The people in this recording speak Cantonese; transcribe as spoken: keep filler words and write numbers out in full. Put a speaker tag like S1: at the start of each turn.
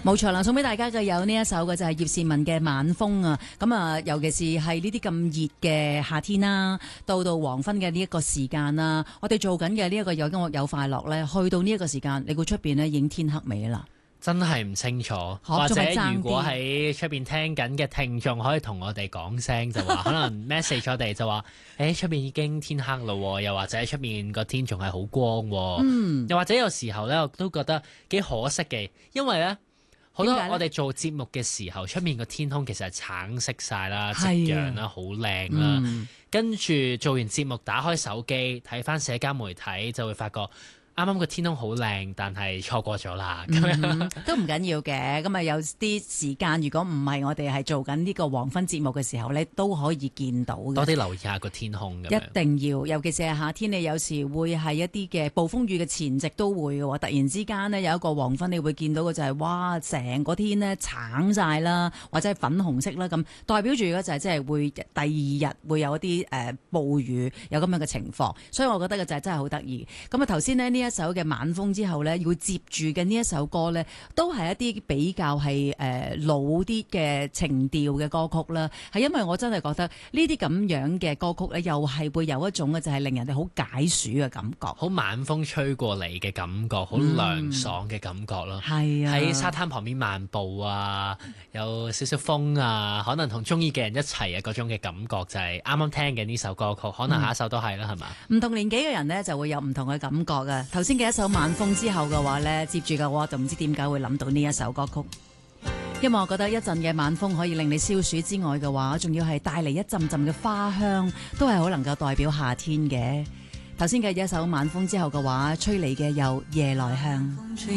S1: 冇錯啦，送俾大家嘅有呢一首嘅就係葉倩文嘅《晚風》啊。咁啊，尤其是係呢啲咁熱嘅夏天啦，到到黃昏嘅呢一個時間啦，我哋做緊嘅呢一個有音樂有快樂咧，去到呢一個時間，你估出邊咧已經天黑未啦？
S2: 真係唔清楚，或者如果喺出邊聽緊嘅聽眾可以同我哋講聲，就話可能 message 我哋就話，誒出邊已經天黑咯，又或者出面個天仲係好光，嗯，又或者有時候咧，我都覺得幾可惜嘅，因為咧好多我哋做節目嘅時候，出面個天空其實係橙色晒啦，夕陽啦，好靚啦，嗯、跟住做完節目，打開手機睇翻社交媒體，就會發覺。啱啱個天空好靚，但係錯過咗啦。咁樣、嗯、都唔緊要嘅。咁啊有啲時間，如果唔係我哋係做緊呢個黃昏節目嘅時候咧，都可以見到嘅。多啲留意下個天空咁樣。一定要，尤其是係夏天，你有時會係一啲嘅暴風雨嘅前夕都會嘅。突然之間呢，有一個黃昏，你會見到嘅就係、是、哇，成個天呢橙晒啦，或者係粉紅色啦，咁代表住嘅就係即係會第二日會有一啲誒暴雨，有咁樣嘅情況。所以我覺得嘅就係真係好得意。咁啊頭先呢。呢一首嘅晚風之後咧，要接住嘅呢一首歌咧，都係一啲比較係誒、呃、老啲嘅情調嘅歌曲啦。係因為我真係覺得呢啲咁樣嘅歌曲咧，又係會有一種嘅就係令人哋好解暑嘅感覺，好晚風吹過嚟嘅感覺，好涼爽嘅感覺咯。係、嗯、啊，喺沙灘旁邊漫步啊，有少少風啊，可能同中意嘅人一齊啊，嗰種嘅感覺就係啱啱聽嘅呢首歌曲，可能下一首都係啦，係嘛、
S1: 嗯？唔同年紀嘅人咧，就會有唔同嘅感覺嘅。頭先嘅一首晚風之後嘅話呢，接住嘅話就唔知點解會諗到呢一首歌曲，因為我覺得一陣嘅晚風可以令你消暑之外嘅話，仲要係帶嚟一陣陣嘅花香，都係好能夠代表夏天嘅。頭先嘅一首晚風之後嘅話，吹嚟嘅有夜來香。